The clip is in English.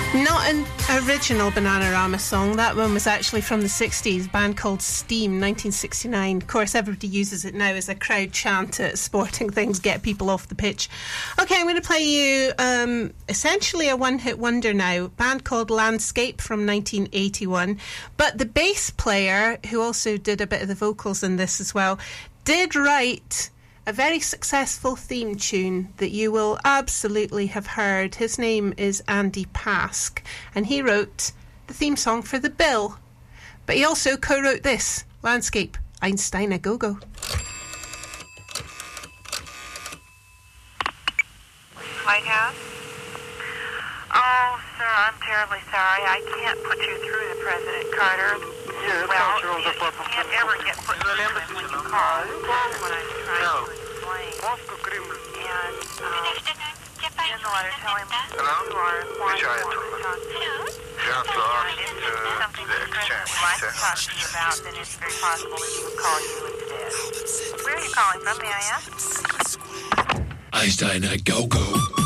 Not an original Bananarama song. That one was actually from the 60s, a band called Steam, 1969. Of course, everybody uses it now as a crowd chant at sporting things, get people off the pitch. Okay, I'm going to play you essentially a one-hit wonder now, a band called Landscape from 1981. But the bass player, who also did a bit of the vocals in this as well, did write a very successful theme tune that you will absolutely have heard. His name is Andy Pask, and he wrote the theme song for The Bill. But he also co-wrote this, Landscape, Einstein a Go-Go. White House? Oh, sir, I'm terribly sorry. I can't put you through to President Carter. Yeah, well, you can't ever get put through to him when you call. That's what I'm trying to explain. And in the letter, tell him you are wanting to talk to you. If this is something that the President would like to talk to you about, then it's very possible that he would call you instead. Where are you calling from, may I ask? Einstein a Go-Go.